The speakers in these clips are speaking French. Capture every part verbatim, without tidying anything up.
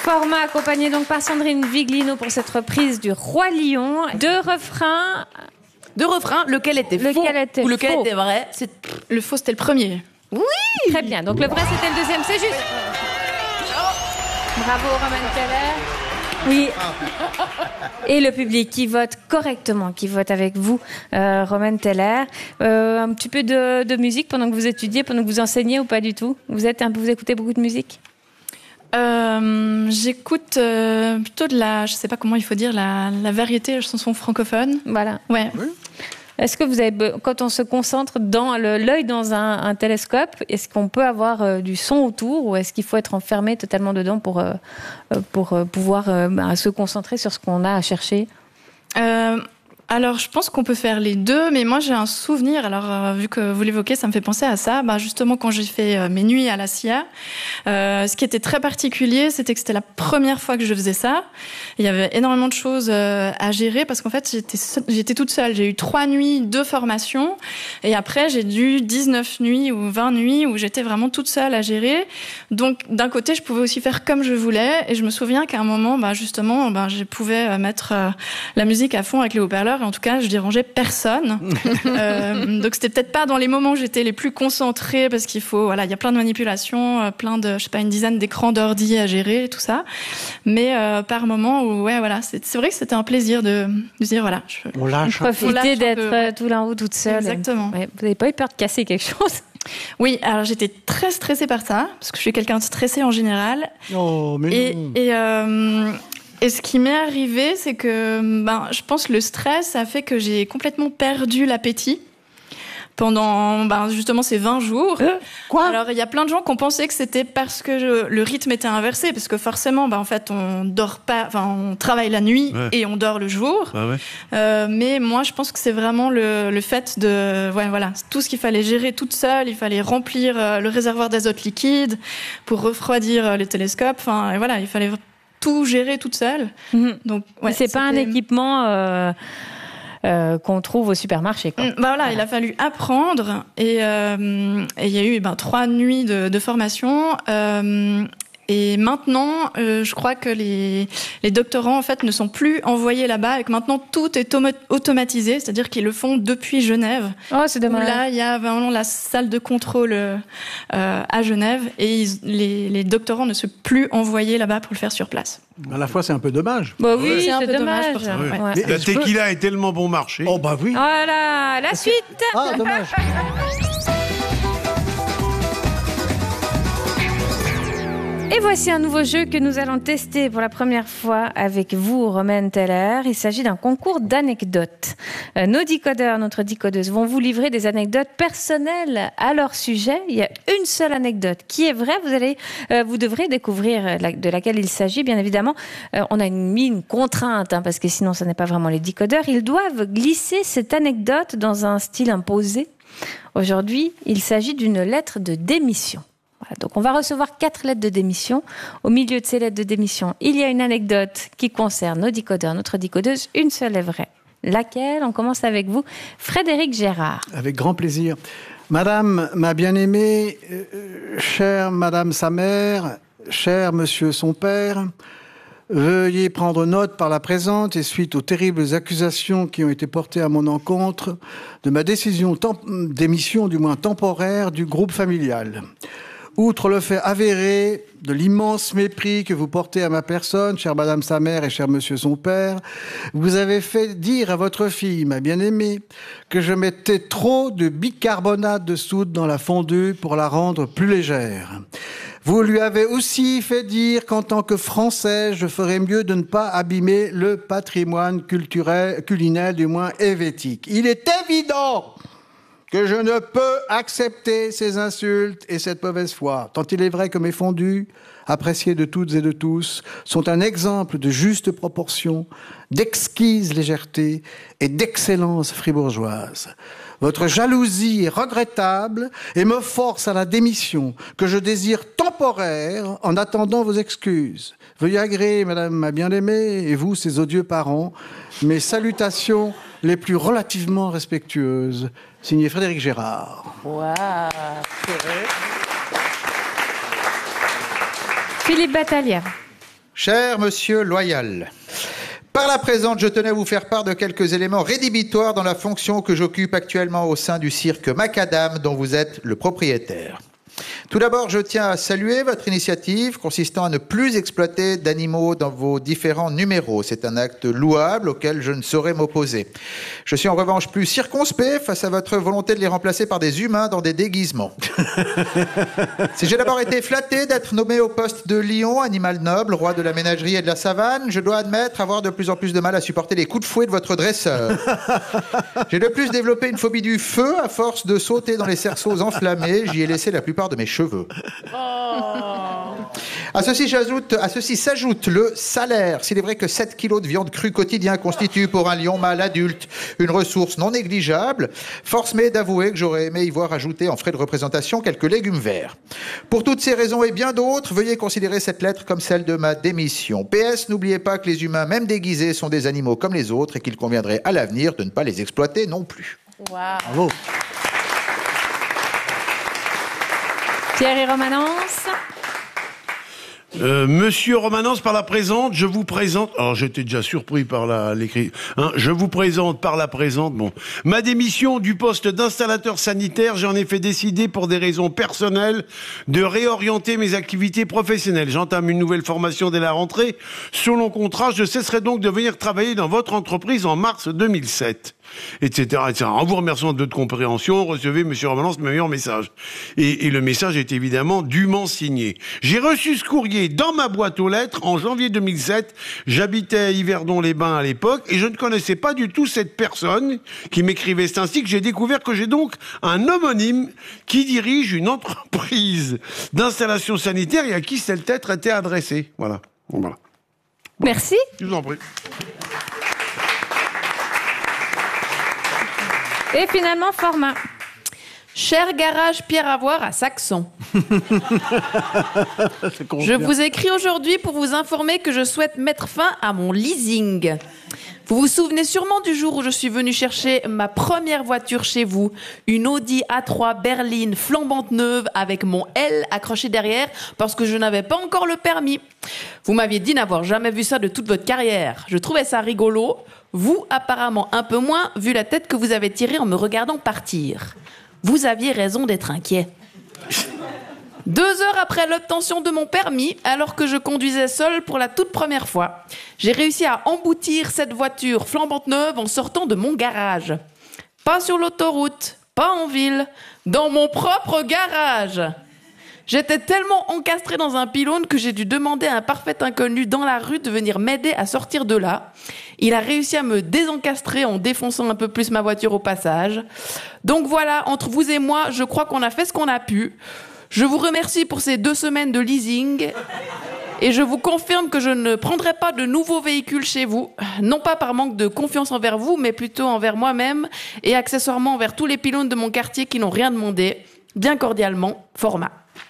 Format accompagné donc par Sandrine Viglino pour cette reprise du Roi Lion. Deux refrains. Deux refrains, lequel était faux lequel était ou lequel faux. était vrai? C'est... Le faux, c'était le premier. Oui. Très bien. Donc le vrai, c'était le deuxième. C'est juste. Bravo, Roman Keller. Oui. Et le public qui vote correctement, qui vote avec vous, euh, Roman Teller. Euh, un petit peu de, de musique pendant que vous étudiez, pendant que vous enseignez ou pas du tout? Vous êtes un peu, vous écoutez beaucoup de musique? Euh, j'écoute euh, plutôt de la, je sais pas comment il faut dire, la, la variété, la chanson francophone. Voilà. Ouais. Oui. Est-ce que vous avez, quand on se concentre dans le, l'œil dans un, un télescope, est-ce qu'on peut avoir euh, du son autour ou est-ce qu'il faut être enfermé totalement dedans pour, euh, pour euh, pouvoir euh, bah, se concentrer sur ce qu'on a à chercher? Euh, alors, je pense qu'on peut faire les deux, mais moi j'ai un souvenir. Alors, euh, vu que vous l'évoquez, ça me fait penser à ça. Bah, justement, quand j'ai fait euh, mes nuits à la C I A, euh, ce qui était très particulier, c'était que c'était la première fois que je faisais ça. Il y avait énormément de choses euh, à gérer parce qu'en fait, j'étais seule, j'étais toute seule. J'ai eu trois nuits de formation et après, j'ai dû dix-neuf nuits ou vingt nuits où j'étais vraiment toute seule à gérer. Donc, d'un côté, je pouvais aussi faire comme je voulais et je me souviens qu'à un moment, bah, justement, bah, je pouvais mettre euh, la musique à fond avec les haut-parleurs. Et en tout cas, je dérangeais personne. euh, donc, c'était peut-être pas dans les moments où j'étais les plus concentrée parce qu'il faut, voilà, il y a plein de manipulations, plein de, je sais pas, une dizaine d'écrans d'ordi à gérer, tout ça. Mais euh, par moment où, ouais, voilà, c'est, c'est vrai que c'était un plaisir de, de dire, voilà, je, On lâche. Profiter d'être peu, tout là en haut toute seule. Exactement. Ouais, vous n'avez pas eu peur de casser quelque chose? Oui, alors j'étais très stressée par ça parce que je suis quelqu'un de stressé en général. Oh, mais et non. et euh, Et ce qui m'est arrivé, c'est que ben, je pense que le stress a fait que j'ai complètement perdu l'appétit pendant ben, justement ces vingt jours. Euh, quoi? Alors, il y a plein de gens qui ont pensé que c'était parce que je, le rythme était inversé, parce que forcément, ben, en fait, on dort pas, enfin, on travaille la nuit Ouais. et on dort le jour. Ah ouais. Euh, mais moi, je pense que c'est vraiment le, le fait de, ouais, voilà, tout ce qu'il fallait gérer toute seule. Il fallait remplir euh, le réservoir d'azote liquide pour refroidir euh, le télescope. Enfin, et voilà, il fallait tout gérer toute seule. Mmh. Donc, ouais, c'est pas un c'était... équipement euh, euh, qu'on trouve au supermarché, quoi. Mmh, bah voilà, voilà, il a fallu apprendre et euh, et il y a eu ben trois nuits de, de formation. Euh, Et maintenant, euh, je crois que les, les doctorants, en fait, ne sont plus envoyés là-bas et que maintenant, tout est homo- automatisé, c'est-à-dire qu'ils le font depuis Genève. Oh, c'est dommage. Où là, il y a vraiment la salle de contrôle euh, à Genève et ils, les, les doctorants ne sont plus envoyés là-bas pour le faire sur place. À la fois, c'est un peu dommage. Bah oui, Ouais. c'est, C'est un c'est peu dommage. dommage pour ça, Ouais. ouais. Ouais. Mais La est-ce que- tequila est tellement bon marché. Oh, bah oui. Voilà, la suite. Ah, dommage. Et voici un nouveau jeu que nous allons tester pour la première fois avec vous, Roman Teller. Il s'agit d'un concours d'anecdotes. Euh, nos décodeurs, notre décodeuse, vont vous livrer des anecdotes personnelles à leur sujet. Il y a une seule anecdote qui est vraie. Vous allez, euh, vous devrez découvrir la, de laquelle il s'agit, bien évidemment. Euh, on a une, mis une contrainte, hein, parce que sinon, ce n'est pas vraiment les décodeurs. Ils doivent glisser cette anecdote dans un style imposé. Aujourd'hui, il s'agit d'une lettre de démission. Voilà, donc on va recevoir quatre lettres de démission. Au milieu de ces lettres de démission, il y a une anecdote qui concerne nos décodeurs, notre décodeuse. Une seule est vraie. Laquelle? On commence avec vous, Frédéric Gérard. Avec grand plaisir. Madame, ma bien-aimée, euh, chère Madame sa mère, cher Monsieur son père, veuillez prendre note par la présente et suite aux terribles accusations qui ont été portées à mon encontre de ma décision temp- d'émission, du moins temporaire, du groupe familial. Outre le fait avéré de l'immense mépris que vous portez à ma personne, chère Madame sa mère et cher Monsieur son père, vous avez fait dire à votre fille, ma bien-aimée, que je mettais trop de bicarbonate de soude dans la fondue pour la rendre plus légère. Vous lui avez aussi fait dire qu'en tant que Français, je ferais mieux de ne pas abîmer le patrimoine culturel, culinaire, du moins helvétique. Il est évident que je ne peux accepter ces insultes et cette mauvaise foi, tant il est vrai que mes fondus, appréciés de toutes et de tous, sont un exemple de juste proportion, d'exquise légèreté et d'excellence fribourgeoise. Votre jalousie est regrettable et me force à la démission que je désire temporaire en attendant vos excuses. Veuillez agréer, Madame ma bien-aimée, et vous, ses odieux parents, mes salutations les plus relativement respectueuses. Signé Frédéric Gérard. Waouh, c'est vrai. Philippe Battaglia. Cher monsieur Loyal, par la présente, je tenais à vous faire part de quelques éléments rédhibitoires dans la fonction que j'occupe actuellement au sein du cirque Macadam, dont vous êtes le propriétaire. Tout d'abord, je tiens à saluer votre initiative consistant à ne plus exploiter d'animaux dans vos différents numéros. C'est un acte louable auquel je ne saurais m'opposer. Je suis en revanche plus circonspect face à votre volonté de les remplacer par des humains dans des déguisements. Si j'ai d'abord été flatté d'être nommé au poste de lion, animal noble, roi de la ménagerie et de la savane, je dois admettre avoir de plus en plus de mal à supporter les coups de fouet de votre dresseur. J'ai de plus développé une phobie du feu à force de sauter dans les cerceaux enflammés. J'y ai laissé la plupart de mes cheveux. Oh. À ceci, j'ajoute, à ceci s'ajoute le salaire. S'il est vrai que sept kilos de viande crue quotidien constituent pour un lion mâle adulte une ressource non négligeable, force m'est d'avouer que j'aurais aimé y voir ajouter en frais de représentation quelques légumes verts. Pour toutes ces raisons et bien d'autres, veuillez considérer cette lettre comme celle de ma démission. P S, n'oubliez pas que les humains, même déguisés, sont des animaux comme les autres et qu'il conviendrait à l'avenir de ne pas les exploiter non plus. Wow. Bravo. Thierry Romanence. Euh, Monsieur Romanence, par la présente, je vous présente... Alors, j'étais déjà surpris par la, l'écrit... Hein, je vous présente par la présente, bon... Ma démission du poste d'installateur sanitaire, j'ai en effet décidé, pour des raisons personnelles, de réorienter mes activités professionnelles. J'entame une nouvelle formation dès la rentrée. Selon contrat, je cesserai donc de venir travailler dans votre entreprise en mars deux mille sept. Etc, et cetera. En vous remerciant de votre compréhension, recevez, Monsieur Romanence, mes meilleurs messages. Et, et le message est évidemment dûment signé. J'ai reçu ce courrier dans ma boîte aux lettres en janvier deux mille sept. J'habitais à Yverdon-les-Bains à l'époque et je ne connaissais pas du tout cette personne qui m'écrivait. C'est ainsi que j'ai découvert que j'ai donc un homonyme qui dirige une entreprise d'installation sanitaire et à qui cette lettre était adressée. Voilà. Bon, voilà. Bon. Merci. Je vous en prie. Et finalement, format. Cher garage Pierre Avoir à Saxon. Je vous écris aujourd'hui pour vous informer que je souhaite mettre fin à mon leasing. Vous vous souvenez sûrement du jour où je suis venue chercher ma première voiture chez vous, une Audi A trois berline flambante neuve avec mon L accroché derrière parce que je n'avais pas encore le permis. Vous m'aviez dit n'avoir jamais vu ça de toute votre carrière. Je trouvais ça rigolo. Vous, apparemment un peu moins, vu la tête que vous avez tirée en me regardant partir. Vous aviez raison d'être inquiet. Deux heures après l'obtention de mon permis, alors que je conduisais seul pour la toute première fois, j'ai réussi à emboutir cette voiture flambante neuve en sortant de mon garage. Pas sur l'autoroute, pas en ville, dans mon propre garage. J'étais tellement encastré dans un pylône que j'ai dû demander à un parfait inconnu dans la rue de venir m'aider à sortir de là. Il a réussi à me désencastrer en défonçant un peu plus ma voiture au passage. Donc voilà, entre vous et moi, je crois qu'on a fait ce qu'on a pu. Je vous remercie pour ces deux semaines de leasing et je vous confirme que je ne prendrai pas de nouveaux véhicules chez vous, non pas par manque de confiance envers vous, mais plutôt envers moi-même et accessoirement envers tous les pylônes de mon quartier qui n'ont rien demandé. Bien cordialement, format.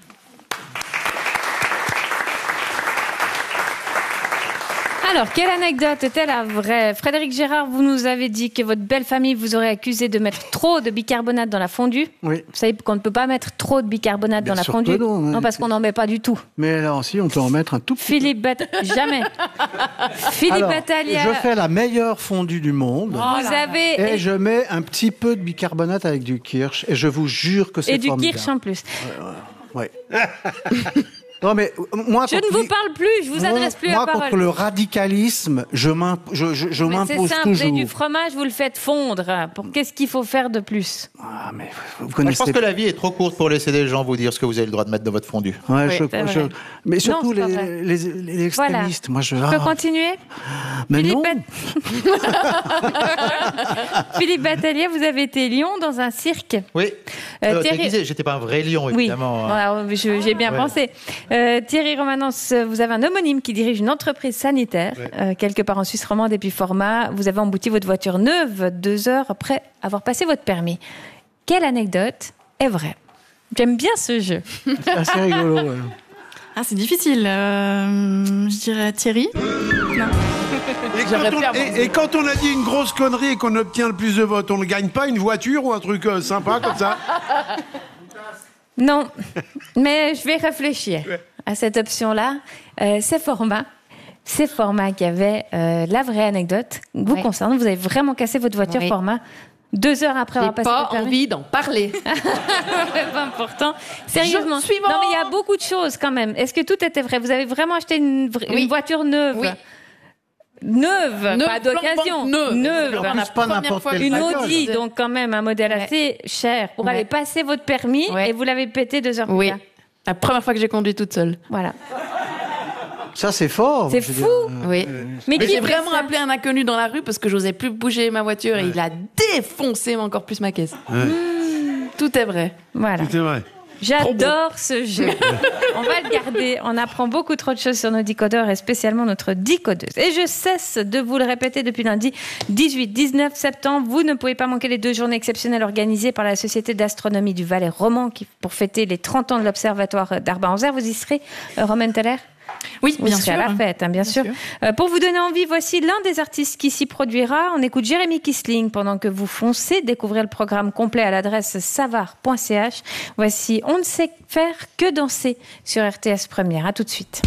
Alors, quelle anecdote est-elle la vraie ? Frédéric Gérard, vous nous avez dit que votre belle famille vous aurait accusé de mettre trop de bicarbonate dans la fondue. Oui. Vous savez qu'on ne peut pas mettre trop de bicarbonate Bien dans la sûr fondue. que non, non, parce qu'on n'en met pas du tout. Mais là aussi, on peut en mettre un tout petit Philippe Bat... Jamais. Philippe Alors, Battaglia. Je fais la meilleure fondue du monde. Vous avez... Et je mets un petit peu de bicarbonate avec du kirsch. Et je vous jure que c'est Et du formidable. kirsch en plus. Ouais, ouais. ouais. Non, mais moi, je ne vous parle plus, je vous adresse plus moi, la parole. Moi, contre le radicalisme, je, m'imp... je, je, je m'impose toujours. C'est simple, vous avez du fromage, vous le faites fondre. Pour... Qu'est-ce qu'il faut faire de plus ? Ah, mais vous connaissez... Je pense que la vie est trop courte pour laisser des gens vous dire ce que vous avez le droit de mettre dans votre fondue. Ouais, oui, je, je... Mais surtout non, les, les, les extrémistes. Voilà. Moi, je... je peux ah. continuer ? Mais Philippe non. Bat... Philippe Battaglia, vous avez été lion dans un cirque. Oui. Euh, euh, Thierry... déguisé, j'étais pas un vrai lion, évidemment. Oui, voilà, je, j'ai bien ouais. pensé. Euh, Thierry Romanence, vous avez un homonyme qui dirige une entreprise sanitaire, ouais. euh, quelque part en Suisse romande, et puis format. Vous avez embouti votre voiture neuve deux heures après avoir passé votre permis. Quelle anecdote est vraie ? J'aime bien ce jeu. C'est assez rigolo. Ouais. Ah, c'est difficile. Euh, je dirais Thierry. Non. Et quand, on, et, et quand on a dit une grosse connerie et qu'on obtient le plus de votes, on ne gagne pas une voiture ou un truc euh, sympa comme ça ? Non, mais je vais réfléchir ouais. à cette option-là. Euh, c'est format. c'est format qui avait euh, la vraie anecdote vous Ouais. concernant. Vous avez vraiment cassé votre voiture Oui. format deux heures après J'ai avoir passé pas votre permis. envie d'en parler. C'est pas important. Sérieusement. Je- suivant. Non, mais il y a beaucoup de choses quand même. Est-ce que tout était vrai? Vous avez vraiment acheté une, vra- Oui. une voiture neuve? Oui. Neuve, Neuve, pas d'occasion. blanc, blanc, neuve. Neuve. Pour la Pas première n'importe fois quelle que- Une bagnole. Audi, donc quand même un modèle Ouais. assez cher pour Ouais. aller passer votre permis Ouais. et vous l'avez pété deux heures plus Oui. tard. La première fois que j'ai conduit toute seule. Voilà. Ça, c'est fort. C'est je veux fou. dire. Euh, Oui. Mais Mais qui j'ai fait vraiment ça? appelé un inconnu dans la rue parce que j'osais plus bouger ma voiture et il a défoncé encore plus ma caisse. Ouais. Tout est vrai. Voilà. Tout est vrai. J'adore ce jeu. On va le garder. On apprend beaucoup trop de choses sur nos décodeurs et spécialement notre décodeuse. Et je cesse de vous le répéter depuis lundi dix-huit dix-neuf septembre. Vous ne pouvez pas manquer les deux journées exceptionnelles organisées par la Société d'astronomie du Valais roman qui, pour fêter les trente ans de l'Observatoire d'Arba-en-Zer. Vous y serez, euh, Romaine Teller? Oui, Vous bien serez sûr. à la fête, hein, bien, Bien sûr. sûr. Euh, pour vous donner envie, voici l'un des artistes qui s'y produira. On écoute Jérémy Kisling pendant que vous foncez. Découvrez le programme complet à l'adresse savard point c h. Voici On ne sait faire que danser sur R T S Première. À tout de suite.